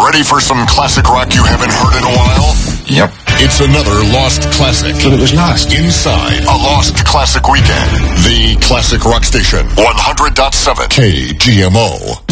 Ready for some classic rock you haven't heard in a while? Yep. It's another Lost Classic. But it was lost. Inside a Lost Classic Weekend. The Classic Rock Station. 100.7 KGMO.